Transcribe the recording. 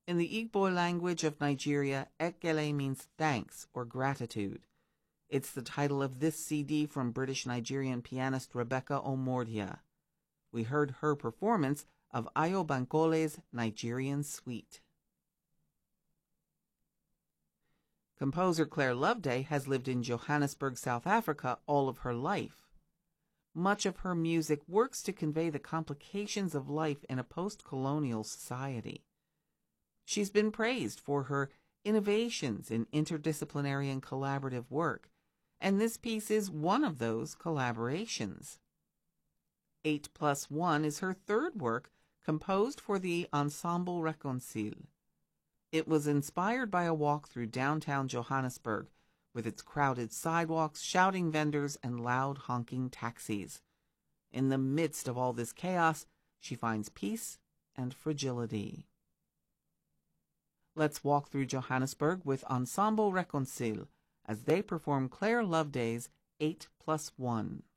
In the Igbo language of Nigeria, ekele means thanks or gratitude. It's the title of this CD from British-Nigerian pianist Rebecca Omordia. We heard her performance of Ayo Bankole's Nigerian Suite. Composer Claire Loveday has lived in Johannesburg, South Africa all of her life. Much of her music works to convey the complications of life in a post-colonial society. She's been praised for her innovations in interdisciplinary and collaborative work, and this piece is one of those collaborations. 8+1 is her third work composed for the Ensemble Reconcile. It was inspired by a walk through downtown Johannesburg, with its crowded sidewalks, shouting vendors, and loud honking taxis. In the midst of all this chaos, she finds peace and fragility. Let's walk through Johannesburg with Ensemble Reconcile as they perform Claire Loveday's 8+1.